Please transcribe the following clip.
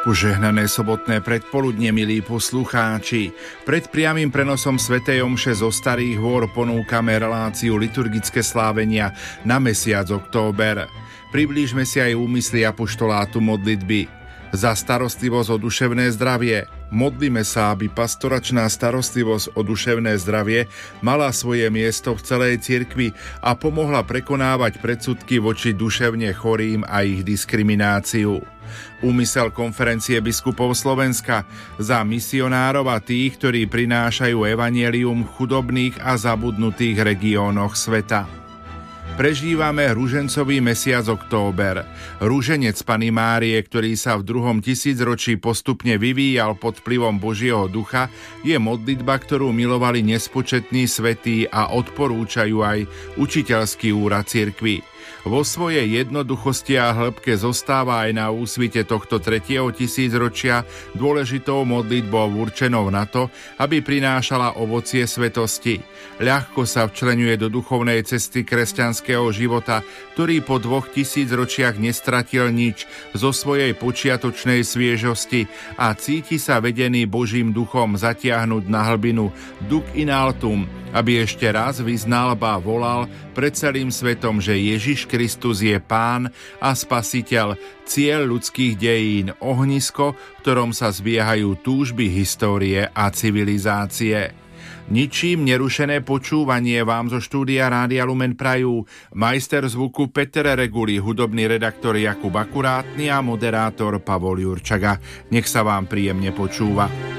Požehnané sobotné predpoludne, milí poslucháči. Pred priamym prenosom svätej omše zo Starých Hôr ponúkame reláciu liturgické slávenia na mesiac október. Priblížme si aj úmysly apoštolátu modlitby. Za starostlivosť o duševné zdravie. Modlíme sa, aby pastoračná starostlivosť o duševné zdravie mala svoje miesto v celej cirkvi a pomohla prekonávať predsudky voči duševne chorým a ich diskrimináciu. Úmysel Konferencie biskupov Slovenska za misionárov a tých, ktorí prinášajú evanjelium v chudobných a zabudnutých regiónoch sveta. Prežívame ružencový mesiac október. Ruženec Panny Márie, ktorý sa v 2. tisícročí postupne vyvíjal pod vplyvom Božieho ducha, je modlitba, ktorú milovali nespočetní svätí a odporúčajú aj učiteľský úrad cirkvi. Vo svojej jednoduchosti a hĺbke zostáva aj na úsvite tohto 3. tisícročia dôležitou modlitbou určenou na to, aby prinášala ovocie svetosti. Ľahko sa včleňuje do duchovnej cesty kresťanského života, ktorý po 2 tisícročiach nestratil nič zo svojej počiatočnej sviežosti a cíti sa vedený Božím duchom zatiahnuť na hlbinu Duc in altum, aby ešte raz vyznal ba volal pred celým svetom, že Ježiš Kristus je Pán a Spasiteľ, cieľ ľudských dejín, ohnisko, v ktorom sa zbiehajú túžby histórie a civilizácie. Ničím nerušené počúvanie vám zo štúdia Rádia Lumen prajú majster zvuku Peter Reguli, hudobný redaktor Jakub Akurátny a moderátor Pavol Jurčaga. Nech sa vám príjemne počúva.